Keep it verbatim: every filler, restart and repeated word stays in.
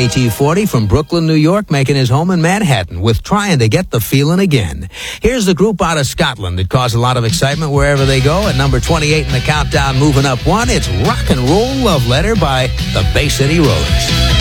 K T forty from Brooklyn, New York, making his home in Manhattan with Trying to Get the Feeling Again. Here's the group out of Scotland that caused a lot of excitement wherever they go. At number twenty-eight in the countdown, moving up one, it's Rock and Roll Love Letter by the Bay City Rollers.